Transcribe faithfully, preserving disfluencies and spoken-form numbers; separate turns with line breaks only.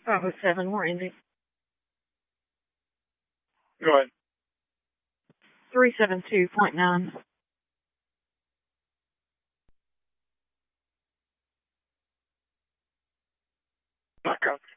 five oh seven, we're ending.
Go ahead.
three seventy-two point nine.
Back up.